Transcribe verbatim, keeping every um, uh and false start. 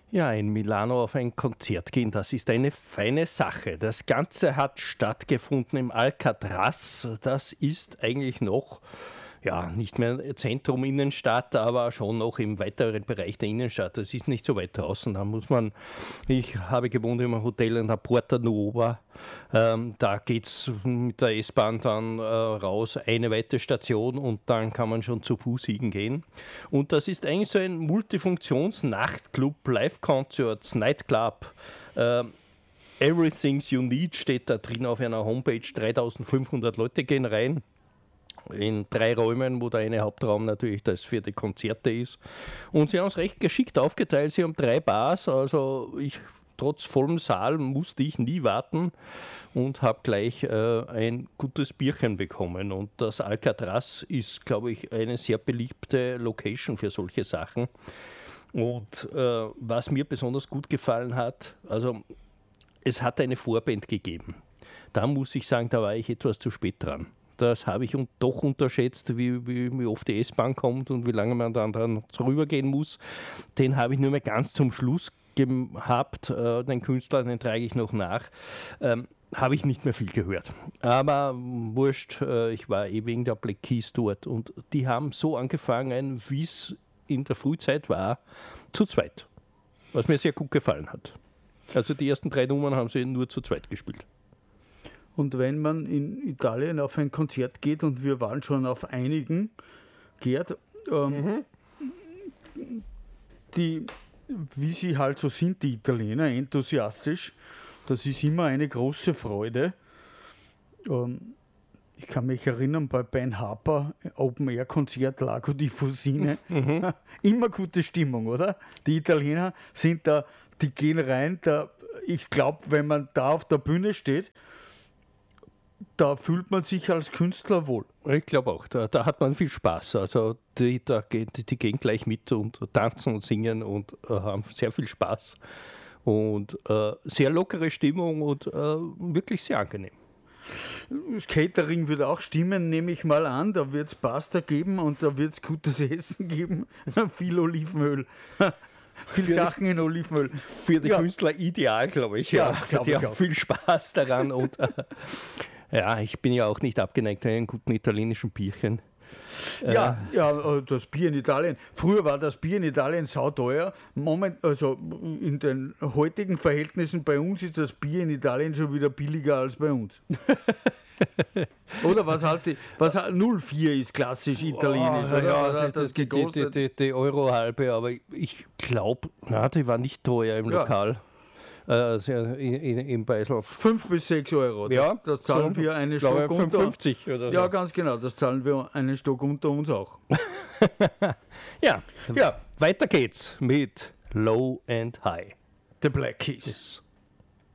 Ja, in Milano auf ein Konzert gehen, das ist eine feine Sache. Das Ganze hat stattgefunden im Alcatraz. Das ist eigentlich noch, ja, nicht mehr Zentrum Innenstadt, aber schon noch im weiteren Bereich der Innenstadt. Das ist nicht so weit draußen. Da muss man, ich habe gewohnt im Hotel in der Porta Nuova. Ähm, da geht es mit der S-Bahn dann äh, raus, eine weitere Station und dann kann man schon zu Fuß hingehen. Und das ist eigentlich so ein Multifunktions-Nachtclub, Live-Concerts, Nightclub. Äh, Everything's You Need steht da drin auf einer Homepage. dreitausendfünfhundert Leute gehen rein. In drei Räumen, wo der eine Hauptraum natürlich das für die Konzerte ist. Und sie haben es recht geschickt aufgeteilt. Sie haben drei Bars, also ich, trotz vollem Saal musste ich nie warten und habe gleich äh, ein gutes Bierchen bekommen. Und das Alcatraz ist, glaube ich, eine sehr beliebte Location für solche Sachen. Und äh, was mir besonders gut gefallen hat, also es hat eine Vorband gegeben. Da muss ich sagen, da war ich etwas zu spät dran. Das habe ich un- doch unterschätzt, wie, wie, wie oft die S-Bahn kommt und wie lange man dann, dann rübergehen muss. Den habe ich nur mehr ganz zum Schluss gehabt. Äh, den Künstler, den trage ich noch nach. Ähm, habe ich nicht mehr viel gehört. Aber wurscht, äh, ich war eh wegen der Black Keys dort. Und die haben so angefangen, wie es in der Frühzeit war, zu zweit. Was mir sehr gut gefallen hat. Also die ersten drei Nummern haben sie nur zu zweit gespielt. Und wenn man in Italien auf ein Konzert geht, und wir waren schon auf einigen, Gerd, ähm, mhm. die, wie sie halt so sind, die Italiener, enthusiastisch, das ist immer eine große Freude. Ähm, ich kann mich erinnern, bei Ben Harper, Open-Air-Konzert, Lago di Fusine, mhm. immer gute Stimmung, oder? Die Italiener sind da, die gehen rein, da, ich glaube, wenn man da auf der Bühne steht, da fühlt man sich als Künstler wohl. Ich glaube auch, da, da hat man viel Spaß. Also die, da gehen, die, die gehen gleich mit und tanzen und singen und äh, haben sehr viel Spaß. Und äh, sehr lockere Stimmung und äh, wirklich sehr angenehm. Das Catering wird auch stimmen, nehme ich mal an. Da wird es Pasta geben und da wird es gutes Essen geben. Viel Olivenöl. Viel Sachen in Olivenöl. Für die ja. Künstler ideal, glaube ich. Ja, ja, die haben viel Spaß daran. Und äh, ja, ich bin ja auch nicht abgeneigt an einem guten italienischen Bierchen. Ja, äh, ja, das Bier in Italien. Früher war das Bier in Italien sauteuer. Moment, also in den heutigen Verhältnissen bei uns ist das Bier in Italien schon wieder billiger als bei uns. Oder was halt die, was null Komma vier ist klassisch italienisch, oh, oder? Ja, was das, das die, die, die, die Euro halbe, aber ich glaube, na, die war nicht teuer im ja. Lokal. Äh, in, in, in Beisel. Fünf bis sechs Euro. Das, ja, das zahlen so, wir einen Stock unter. fünfundfünfzig oder so. Ja, ganz genau. Das zahlen wir einen Stock unter uns auch. ja, ja, weiter geht's mit Low and High. The Black Keys. Yes.